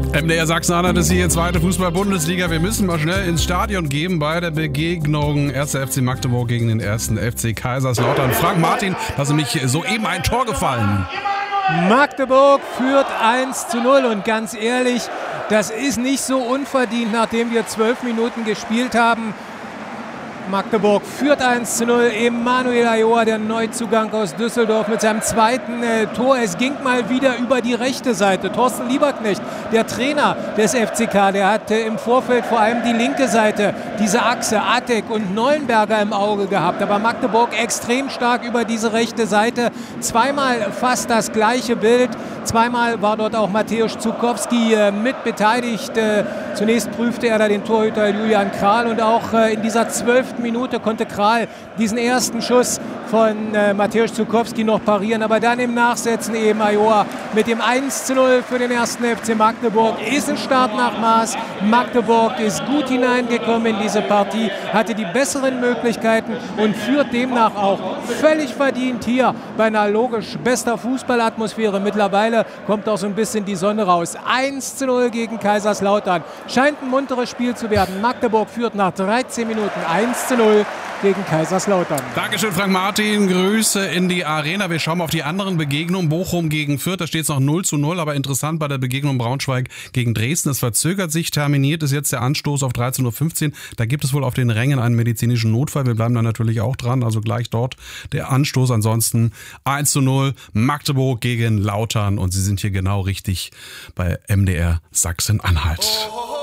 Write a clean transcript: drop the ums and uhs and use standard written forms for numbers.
MDR Sachsen-Anhalt ist hier, zweite Fußball-Bundesliga. Wir müssen mal schnell ins Stadion gehen bei der Begegnung 1. FC Magdeburg gegen den 1. FC Kaiserslautern. Frank Martin, da ist nämlich soeben ein Tor gefallen. Magdeburg führt 1:0 und ganz ehrlich, das ist nicht so unverdient, nachdem wir 12 Minuten gespielt haben. Magdeburg führt 1:0. Emanuel Ayoa, der Neuzugang aus Düsseldorf, mit seinem zweiten Tor. Es ging mal wieder über die rechte Seite. Thorsten Lieberknecht, der Trainer des FCK, der hatte im Vorfeld vor allem die linke Seite, diese Achse Attek und Neuenberger im Auge gehabt. Aber Magdeburg extrem stark über diese rechte Seite. Zweimal fast das gleiche Bild. Zweimal war dort auch Mateusz Zukowski mit beteiligt. Zunächst prüfte er da den Torhüter Julian Kral und auch in dieser 12. Minute konnte Kral diesen ersten Schuss von Mateusz Zukowski noch parieren. Aber dann im Nachsetzen eben Ayoa mit dem 1:0 für den 1. FC Magdeburg. Ist ein Start nach Maß. Magdeburg ist gut hineingekommen in diese Partie, hatte die besseren Möglichkeiten und führt demnach auch völlig verdient hier bei einer logisch bester Fußballatmosphäre. Mittlerweile kommt auch so ein bisschen die Sonne raus. 1:0 gegen Kaiserslautern. Scheint ein munteres Spiel zu werden. Magdeburg führt nach 13 Minuten 1:0 gegen Kaiserslautern. Dankeschön, Frank Martin. Grüße in die Arena. Wir schauen auf die anderen Begegnungen. Bochum gegen Fürth, da steht es noch 0:0. Aber interessant bei der Begegnung Braunschweig gegen Dresden. Es verzögert sich, terminiert ist jetzt der Anstoß auf 13:15 Uhr. Da gibt es wohl auf den Rängen einen medizinischen Notfall. Wir bleiben da natürlich auch dran. Also gleich dort der Anstoß. Ansonsten 1:0 Magdeburg gegen Lautern. Und Sie sind hier genau richtig bei MDR Sachsen-Anhalt.